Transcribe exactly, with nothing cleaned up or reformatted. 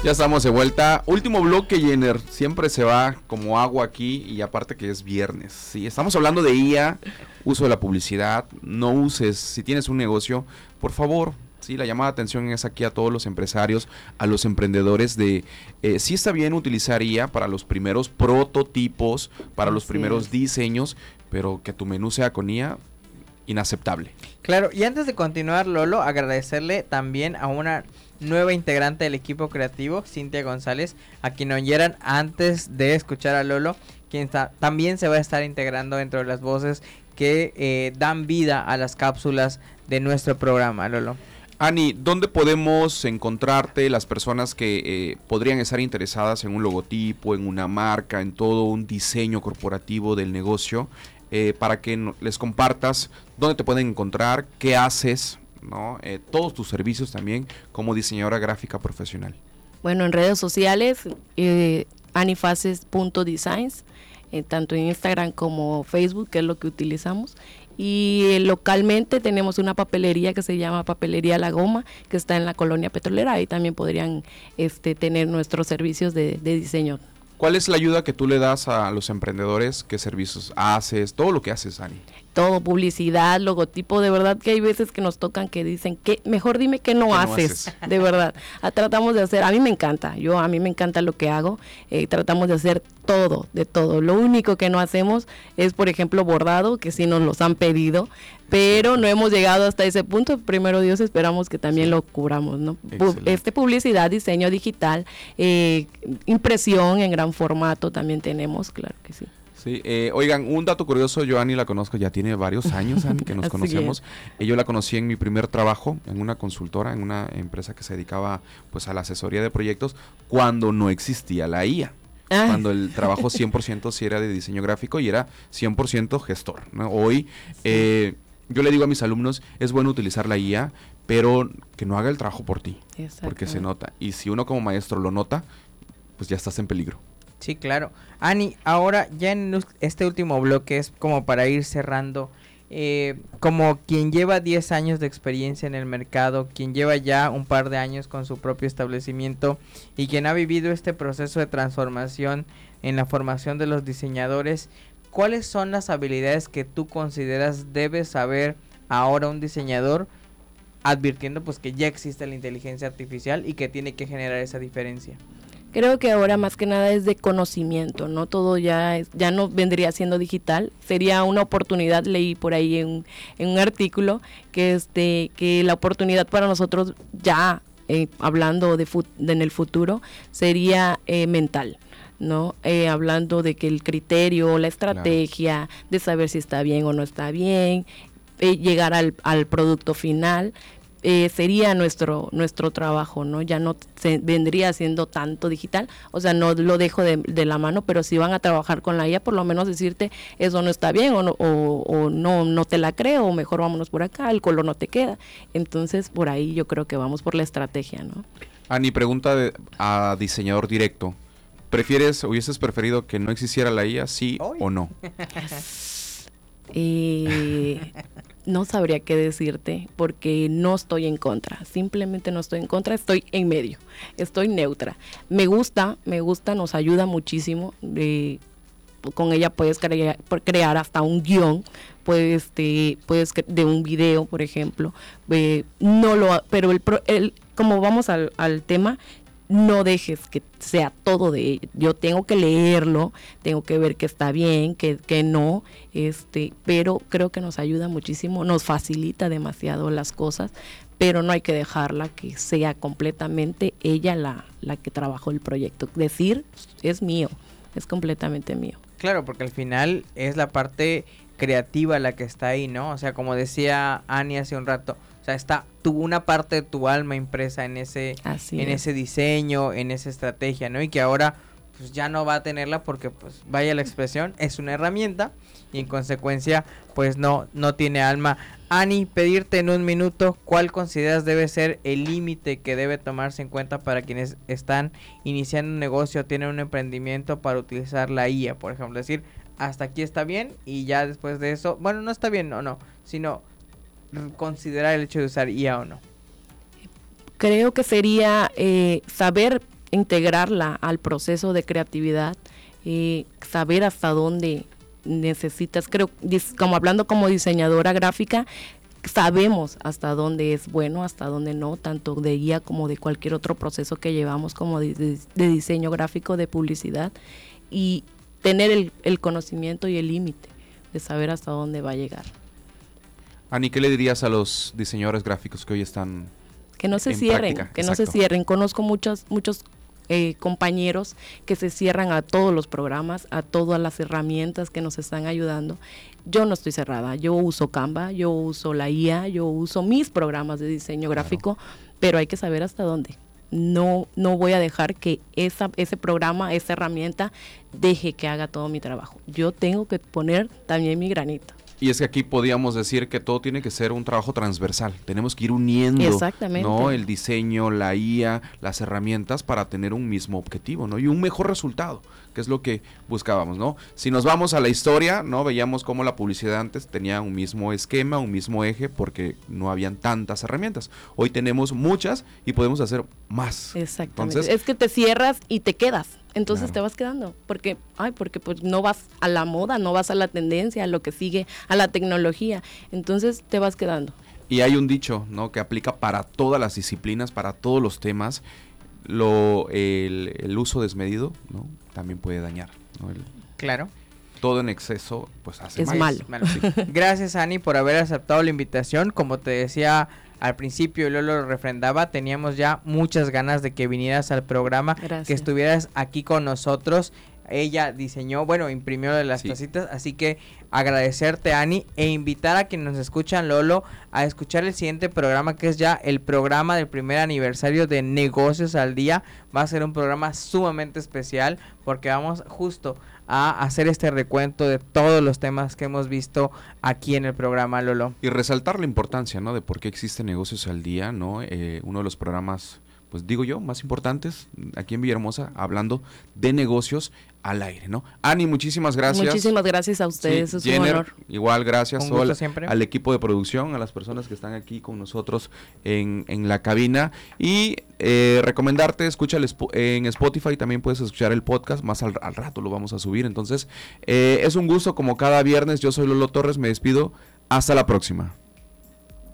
Ya estamos de vuelta. Último bloque, Jenner. Siempre se va como agua aquí y aparte que es viernes. Sí, estamos hablando de I A, uso de la publicidad. No uses, si tienes un negocio, por favor. Sí, la llamada de atención es aquí a todos los empresarios, a los emprendedores de, eh, sí está bien utilizar I A para los primeros prototipos, para los Así primeros es. diseños, pero que tu menú sea con I A, inaceptable. Claro, y antes de continuar, Lolo, agradecerle también a una nueva integrante del equipo creativo, Cintia González, a quien oyeran antes de escuchar a Lolo, quien ta- también se va a estar integrando dentro de las voces que eh, dan vida a las cápsulas de nuestro programa, Lolo. Ani, ¿dónde podemos encontrarte las personas que eh, podrían estar interesadas en un logotipo, en una marca, en todo un diseño corporativo del negocio, eh, para que no, les compartas dónde te pueden encontrar, qué haces, ¿no? Eh, todos tus servicios también como diseñadora gráfica profesional? Bueno, en redes sociales, eh, anifaces punto designs, eh, tanto en Instagram como Facebook, que es lo que utilizamos. Y eh, localmente tenemos una papelería que se llama Papelería La Goma, que está en la colonia petrolera. Ahí también podrían este, tener nuestros servicios de, de diseño. ¿Cuál es la ayuda que tú le das a los emprendedores? ¿Qué servicios haces? Todo lo que haces, Ani. Todo, publicidad, logotipo, de verdad que hay veces que nos tocan que dicen que mejor dime qué no, ¿Qué no haces? haces? De verdad. Ah, tratamos de hacer, a mí me encanta, yo a mí me encanta lo que hago, eh, tratamos de hacer todo, de todo. Lo único que no hacemos es, por ejemplo, bordado, que sí nos los han pedido, pero no hemos llegado hasta ese punto. Primero Dios, esperamos que también Sí. lo cubramos, ¿no? Pu- Excelente. Este publicidad, diseño digital, eh, impresión en gran formato también tenemos, claro que sí. Sí, eh, oigan, un dato curioso, yo a Ani la conozco, ya tiene varios años, Ani, que nos Así conocemos. Eh, yo la conocí en mi primer trabajo, en una consultora, en una empresa que se dedicaba pues a la asesoría de proyectos, cuando no existía la I A. Ay. Cuando el trabajo cien por ciento sí era de diseño gráfico y era cien por ciento gestor, ¿no? Hoy, eh, yo le digo a mis alumnos, es bueno utilizar la I A, pero que no haga el trabajo por ti, porque se nota. Y si uno como maestro lo nota, pues ya estás en peligro. Sí, claro. Ani, ahora ya en us- este último bloque es como para ir cerrando, eh, como quien lleva diez años de experiencia en el mercado, quien lleva ya un par de años con su propio establecimiento y quien ha vivido este proceso de transformación en la formación de los diseñadores, ¿cuáles son las habilidades que tú consideras debe saber ahora un diseñador, advirtiendo pues que ya existe la inteligencia artificial y que tiene que generar esa diferencia? Creo que ahora más que nada es de conocimiento, no todo ya es, ya no vendría siendo digital, sería una oportunidad. Leí por ahí en, en un artículo que este que la oportunidad para nosotros ya eh, hablando de, fut, de en el futuro sería eh, mental, ¿no? Eh, hablando de que el criterio, la estrategia, claro, de saber si está bien o no está bien, eh, llegar al, al producto final. Eh, sería nuestro nuestro trabajo, ¿no? Ya no se vendría siendo tanto digital, o sea, no lo dejo de, de la mano, pero si van a trabajar con la I A, por lo menos decirte, eso no está bien, o no, o, o no, no te la creo, o mejor vámonos por acá, el color no te queda. Entonces, por ahí yo creo que vamos por la estrategia, ¿no? Ani, pregunta de, a diseñador directo. ¿Prefieres, hubieses preferido que no existiera la I A, sí Oy. o no? Eh, no sabría qué decirte porque no estoy en contra, simplemente no estoy en contra, estoy en medio, estoy neutra. Me gusta, me gusta, nos ayuda muchísimo. Eh, con ella puedes crear, crear hasta un guión, puedes, este, puedes de un video, por ejemplo. Eh, no lo, pero el, el como vamos al, al tema. No dejes que sea todo de ello. Yo tengo que leerlo, tengo que ver que está bien, que, que no, este, pero creo que nos ayuda muchísimo, nos facilita demasiado las cosas, pero no hay que dejarla que sea completamente ella la, la que trabajó el proyecto. Decir, es mío, es completamente mío. Claro, porque al final es la parte creativa la que está ahí, ¿no? O sea, como decía Ani hace un rato, o sea, está tu, una parte de tu alma impresa en ese Así en es. ese diseño, en esa estrategia, ¿no? Y que ahora pues ya no va a tenerla porque pues vaya la expresión, es una herramienta y en consecuencia pues no no tiene alma. Ani, pedirte en un minuto, ¿cuál consideras debe ser el límite que debe tomarse en cuenta para quienes están iniciando un negocio, tienen un emprendimiento para utilizar la I A, por ejemplo? Es decir, hasta aquí está bien y ya después de eso, bueno, no está bien o no, sino considerar el hecho de usar I A o no. Creo que sería eh, saber integrarla al proceso de creatividad, eh, saber hasta dónde necesitas, creo, como hablando como diseñadora gráfica, sabemos hasta dónde es bueno, hasta dónde no, tanto de guía como de cualquier otro proceso que llevamos como de, de, de diseño gráfico, de publicidad, y tener el, el conocimiento y el límite de saber hasta dónde va a llegar. Ani, ¿qué le dirías a los diseñadores gráficos que hoy están que no se en cierren, práctica? que Exacto. no se cierren? Conozco muchos, muchos eh, compañeros que se cierran a todos los programas, a todas las herramientas que nos están ayudando. Yo no estoy cerrada, yo uso Canva, yo uso la I A, yo uso mis programas de diseño gráfico, claro. Pero hay que saber hasta dónde. No, no voy a dejar que esa, ese programa, esa herramienta, deje que haga todo mi trabajo. Yo tengo que poner también mi granito. Y es que aquí podríamos decir que todo tiene que ser un trabajo transversal. Tenemos que ir uniendo, exactamente, ¿no? El diseño, la I A, las herramientas para tener un mismo objetivo, ¿no? Y un mejor resultado, que es lo que buscábamos, ¿no? Si nos vamos a la historia, ¿no? Veíamos cómo la publicidad antes tenía un mismo esquema, un mismo eje, porque no habían tantas herramientas. Hoy tenemos muchas y podemos hacer más. Exactamente. Entonces, es que te cierras y te quedas. Entonces claro. te vas quedando, porque ay, porque pues no vas a la moda, no vas a la tendencia, a lo que sigue, a la tecnología. Entonces te vas quedando. Y hay un dicho, ¿no? Que aplica para todas las disciplinas, para todos los temas. Lo el, el uso desmedido, ¿no? También puede dañar, ¿no? El, claro. Todo en exceso, pues hace es mal. malo. malo. Sí. Gracias, Ani, por haber aceptado la invitación. Como te decía al principio, Lolo lo refrendaba, teníamos ya muchas ganas de que vinieras al programa, Gracias. que estuvieras aquí con nosotros. Ella diseñó, bueno, imprimió las sí. tacitas, así que agradecerte, Ani, e invitar a quienes nos escuchan, Lolo, a escuchar el siguiente programa, que es ya el programa del primer aniversario de Negocios al Día. Va a ser un programa sumamente especial porque vamos justo a hacer este recuento de todos los temas que hemos visto aquí en el programa, Lolo. Y resaltar la importancia, ¿no? De por qué existe Negocios al Día, ¿no? Eh, uno de los programas, pues digo yo, más importantes aquí en Villahermosa, hablando de negocios al aire, ¿no? Ani, muchísimas gracias. Muchísimas gracias a ustedes, Sí, es Jenner, un honor. Igual, gracias Un gusto al, siempre. al equipo de producción, a las personas que están aquí con nosotros en, en la cabina. Y eh, recomendarte, escucha el, en Spotify, también puedes escuchar el podcast, más al, al rato lo vamos a subir. Entonces, eh, es un gusto como cada viernes. Yo soy Lolo Torres, me despido. Hasta la próxima.